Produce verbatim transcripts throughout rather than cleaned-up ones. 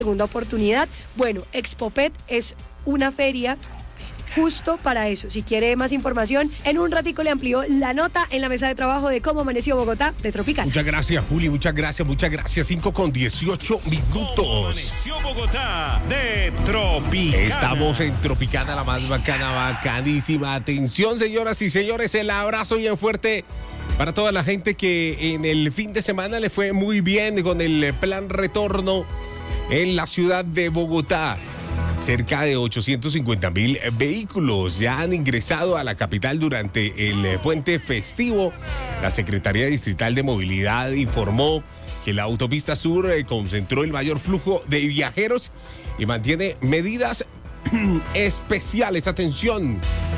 segunda oportunidad. Bueno, Expopet es una feria justo para eso. Si quiere más información, en un ratico le amplió la nota en la mesa de trabajo de cómo amaneció Bogotá de Tropicana. Muchas gracias, Juli, muchas gracias, muchas gracias. cinco con dieciocho minutos. ¿Cómo amaneció Bogotá de Tropicana? Estamos en Tropicana, la más bacana, bacanísima. Atención, señoras y señores, el abrazo bien fuerte para toda la gente que en el fin de semana le fue muy bien con el plan retorno en la ciudad de Bogotá. Cerca de ochocientos cincuenta mil vehículos ya han ingresado a la capital durante el puente festivo. La Secretaría Distrital de Movilidad informó que la autopista sur concentró el mayor flujo de viajeros y mantiene medidas especiales. Atención.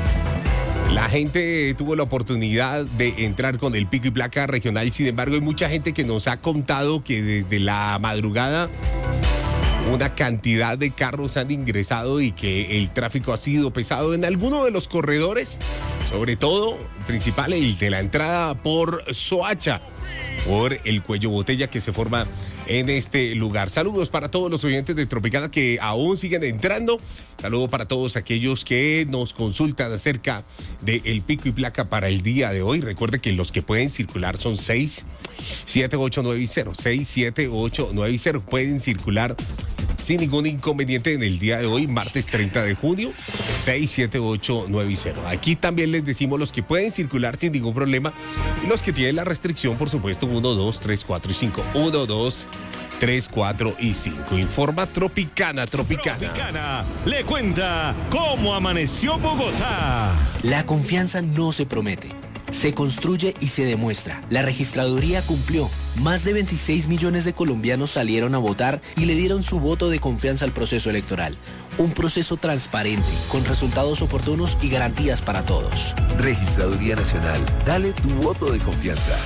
La gente tuvo la oportunidad de entrar con el pico y placa regional. Sin embargo, hay mucha gente que nos ha contado que desde la madrugada una cantidad de carros han ingresado y que el tráfico ha sido pesado en alguno de los corredores, sobre todo principal el de la entrada por Soacha, por el cuello botella que se forma en este lugar. Saludos para todos los oyentes de Tropicana que aún siguen entrando. Saludos para todos aquellos que nos consultan acerca del pico y placa para el día de hoy. Recuerde que los que pueden circular son seis siete ocho nueve cero, seis siete ocho nueve cero. Pueden circular sin ningún inconveniente en el día de hoy, martes treinta de junio, seis siete ocho nueve cero. Aquí también les decimos los que pueden circular sin ningún problema y los que tienen la restricción, por supuesto, uno, dos, tres, cuatro y cinco. uno, dos, tres, cuatro y cinco. Informa Tropicana, Tropicana. Tropicana le cuenta cómo amaneció Bogotá. La confianza no se promete, se construye y se demuestra. La registraduría cumplió. Más de veintiséis millones de colombianos salieron a votar y le dieron su voto de confianza al proceso electoral. Un proceso transparente, con resultados oportunos y garantías para todos. Registraduría Nacional, dale tu voto de confianza.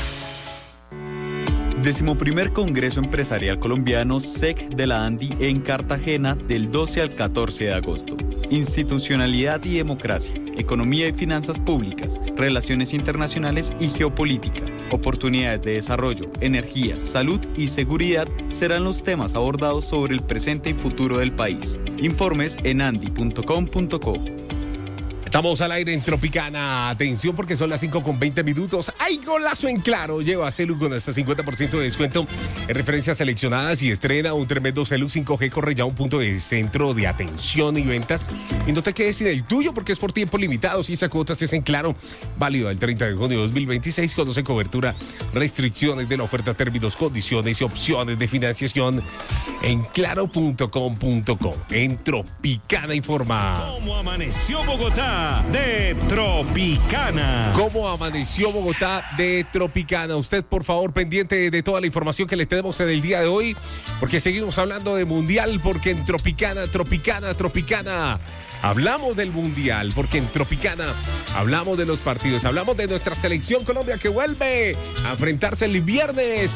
Decimoprimer Congreso Empresarial Colombiano S E C de la ANDI en Cartagena del doce al catorce de agosto. Institucionalidad y democracia, economía y finanzas públicas, relaciones internacionales y geopolítica, oportunidades de desarrollo, energía, salud y seguridad serán los temas abordados sobre el presente y futuro del país. Informes en andi punto com punto co. Estamos al aire en Tropicana. Atención porque son las cinco con veinte minutos. ¡Ay, golazo en Claro! Lleva Celu con hasta cincuenta por ciento de descuento en referencias seleccionadas y estrena un tremendo Celu cinco G. Corre ya a un punto de centro de atención y ventas. Y no te quedes sin el tuyo porque es por tiempo limitado. Si esa cuota es en Claro, válido al treinta de junio de dos mil veintiséis. Conoce cobertura, restricciones de la oferta, términos, condiciones y opciones de financiación en claro punto com punto co. En Tropicana informa. ¿Cómo amaneció Bogotá de Tropicana? ¿Cómo amaneció Bogotá de Tropicana? Usted, por favor, pendiente de toda la información que les tenemos en el día de hoy, porque seguimos hablando de Mundial, porque en Tropicana, Tropicana, Tropicana hablamos del Mundial, porque en Tropicana hablamos de los partidos, hablamos de nuestra selección Colombia que vuelve a enfrentarse el viernes